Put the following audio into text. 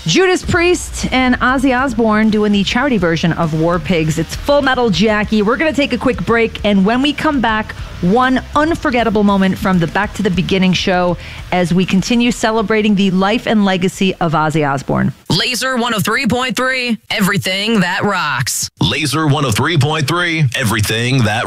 Judas Priest and Ozzy Osbourne doing the charity version of War Pigs. It's Full Metal Jackie. We're going to take a quick break, and when we come back, one unforgettable moment from the Back to the Beginning show as we continue celebrating the life and legacy of Ozzy Osbourne. Laser 103.3, everything that rocks. Laser 103.3, everything that